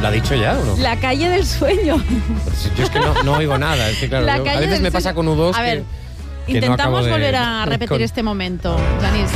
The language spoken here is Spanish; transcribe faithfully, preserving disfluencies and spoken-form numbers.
¿La ha dicho ya o no? La calle del sueño. Pues yo es que no, no oigo nada. Es que, claro, La yo- a calle veces del me pasa sueño. con U dos A ver, que, que no intentamos acabo de- volver a repetir con- este momento, Janís.